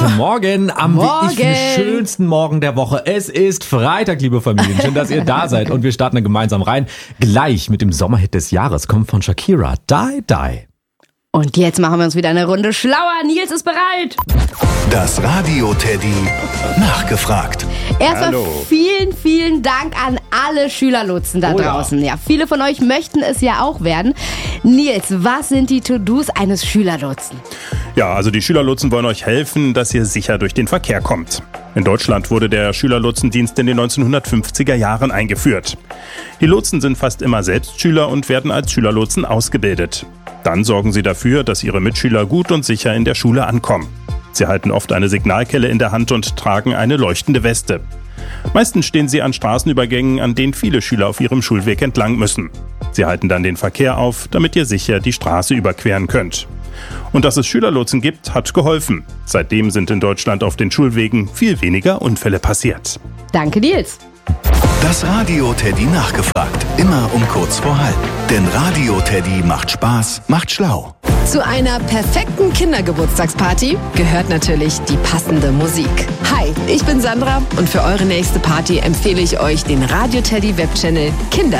Guten Morgen am wie ich finde, schönsten Morgen der Woche. Es ist Freitag, liebe Familien. Schön, dass ihr da seid und wir starten dann gemeinsam rein. Gleich mit dem Sommerhit des Jahres kommt von Shakira, Die Die. Und jetzt machen wir uns wieder eine Runde schlauer. Nils ist bereit. Das Radio-Teddy nachgefragt. Erstmal vielen Dank an alle Schülerlotsen da draußen. Ja, viele von euch möchten es ja auch werden. Nils, was sind die To-Dos eines Schülerlotsen? Ja, also die Schülerlotsen wollen euch helfen, dass ihr sicher durch den Verkehr kommt. In Deutschland wurde der Schülerlotsendienst in den 1950er Jahren eingeführt. Die Lotsen sind fast immer selbst Schüler und werden als Schülerlotsen ausgebildet. Dann sorgen sie dafür, dass ihre Mitschüler gut und sicher in der Schule ankommen. Sie halten oft eine Signalkelle in der Hand und tragen eine leuchtende Weste. Meistens stehen sie an Straßenübergängen, an denen viele Schüler auf ihrem Schulweg entlang müssen. Sie halten dann den Verkehr auf, damit ihr sicher die Straße überqueren könnt. Und dass es Schülerlotsen gibt, hat geholfen. Seitdem sind in Deutschland auf den Schulwegen viel weniger Unfälle passiert. Danke, Nils. Das Radio-Teddy nachgefragt. Immer um kurz vor halb. Denn Radio-Teddy macht Spaß, macht schlau. Zu einer perfekten Kindergeburtstagsparty gehört natürlich die passende Musik. Hi, ich bin Sandra und für eure nächste Party empfehle ich euch den Radio-Teddy Webchannel Kinder